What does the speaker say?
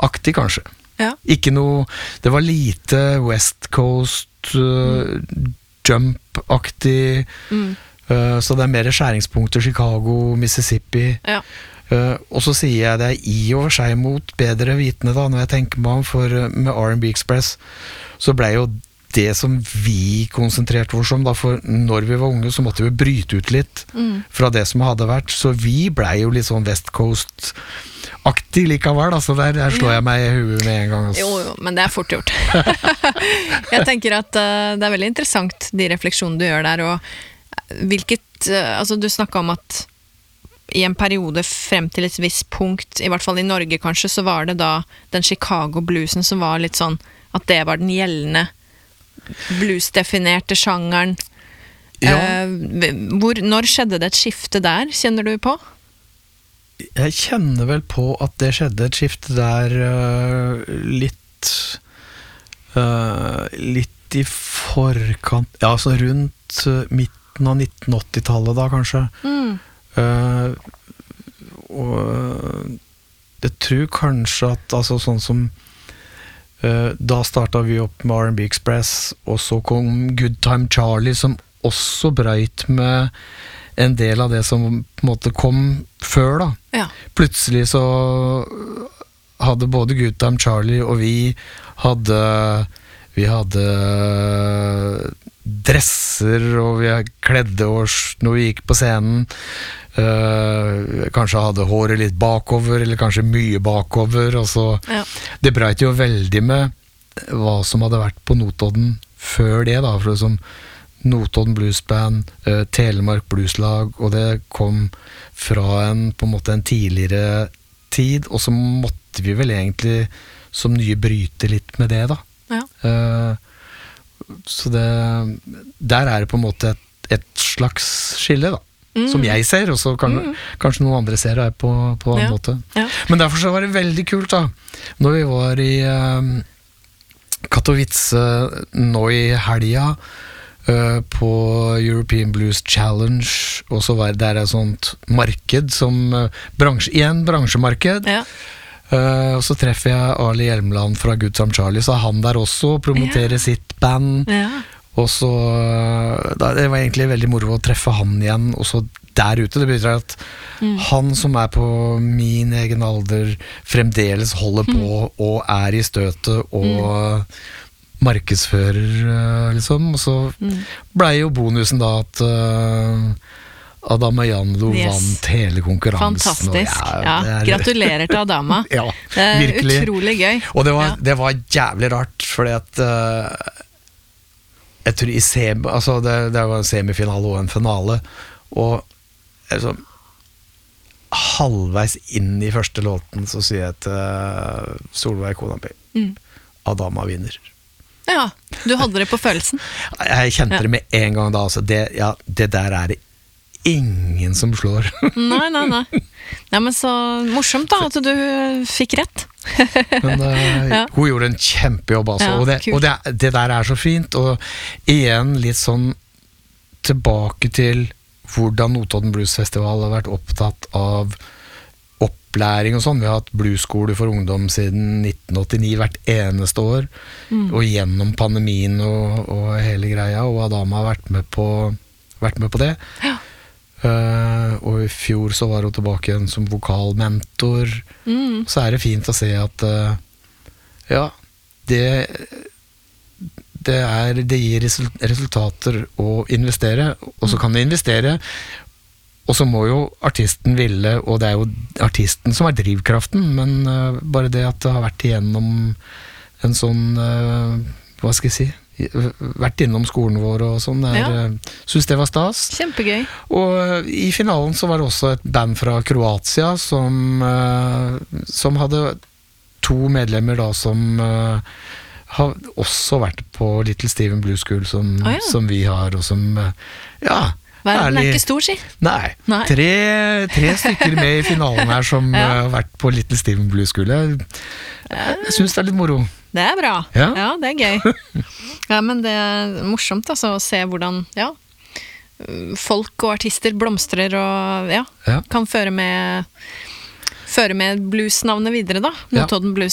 aktig kanskje. Ja. Ikke noe, det var lite West Coast jump-aktig, så det mer skjæringspunkter Chicago, Mississippi. Ja. Og så sier jeg det i og for seg mot bedre vitende da, når jeg tenker meg om, for med R&B Express så ble jo det som vi konsentrerte oss om da, for når vi var unge så måtte vi bryte ut litt fra det som hadde vært, så vi ble jo litt sånn West Coast-aktig likevel, så der slår jeg meg i huet med en gang. Altså. Jo, men det fort gjort. Jeg tenker at det veldig interessant, de refleksjonene du gjør der, og altså du snakket om at i en periode frem til et visst punkt, i hvert fall i Norge kanskje, så var det da den Chicago-bluesen som var litt sånn, at det var den gjeldende blues-definerte sjangeren. Ja. Når skjedde det et skifte der, kjenner du på? Jeg kjenner vel på at det skjedde et skifte der litt i forkant, ja, så rundt midten av 1980-tallet da, kanskje. Og jeg tror kanskje at altså sånn som da startet vi opp med R&B Express, og så kom Good Time Charlie, som også brøyt med en del av det som på en måte kom før da. Ja. Plutselig så hadde både Good Time Charlie og vi hadde dresser, og vi kledde oss når vi gikk på scenen. Kanskje hadde håret litt bakover, eller kanskje mye bakover, og så det brøt jo veldig med hva som hadde vært på Notodden før det da, for som Notodden Blues Band, Telemark Blueslag, og det kom fra på en måte en tidligere tid, og så måtte vi vel egentlig som nye bryte litt med det da. Så der det på en måte et slags skille da, som jeg ser, og så kanskje noen andre ser det på en måte. Ja. Men derfor så var det veldig kult da, når vi var i Katowice nå i helga, på European Blues Challenge, og så var det et sånt marked som bransjemarked. Ja. Og så treffer jeg Ali Hjelmeland fra Good Time Charlie, så han der også promoterer sitt band. Og så det var egentlig veldig moro å treffe han igjen, og så der ute, det betyr at han som på min egen alder fremdeles holder på og i støtet og markedsfører liksom, og så ble jo bonusen da at Adama Janlo vant hele konkurransen. Fantastisk, gratulerer til Adama. Ja, det virkelig. Utrolig gøy. Og det var jævlig rart, fordi at jeg tror altså det var en semifinale og en finale, og altså, halvveis inn i første låten så sier jeg til Solveig Konampi, Adama vinner. Ja, du hadde det på følelsen. Jeg kjente det med en gang da, altså det der det ingen som slår. Nei. Nei, men så morsomt da, at du fikk rett. Men hun gjorde en kjempejobb altså, og det der så fint, og igjen litt sånn tilbake til hvordan Notodden Blues Festival har vært opptatt av opplæring og sånn. Vi har hatt bluesskole for ungdom siden 1989 hvert eneste år, og gjennom pandemien og hele greia, og Adama har vært med på det. Ja. Og i fjor så var hun tilbake igjen som vokalmentor. Så det fint å se at det gir resultater å investere, og så kan du investere, og så må jo artisten ville, og det jo artisten som drivkraften, men bare det at det har vært igjennom en sånn, hva skal jeg si, vært innom skolen vår og sånn, synes det var stas. Kjempegøy. Og i finalen så var det også et band fra Kroatia som hadde 2 medlemmer da som har også vært på Little Steven Blues School som vi har, og som verden ikke stor, si. Nei. 3 stykker med i finalen her som har vært på Little Steven Blues School. Jeg synes det litt moro. Det bra. Ja, det gøy. Ja, men det morsomt altså, å se hvordan folk og artister blomstrer og kan føre med bluesnavnet videre da, Notodden Blues.